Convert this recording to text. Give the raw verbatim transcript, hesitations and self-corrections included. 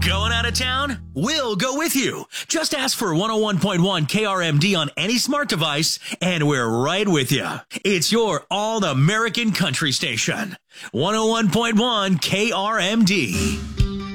Going out of town? We'll go with you. Just ask for one oh one point one K R M D on any smart device, and we're right with you. It's your all-American country station. one oh one point one K R M D.